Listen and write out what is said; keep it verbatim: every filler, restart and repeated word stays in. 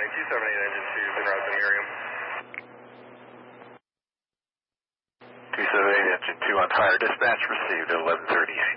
County, two seven eight engine two, en route to Miriam. two seven eight engine two on fire, dispatch received at eleven thirty a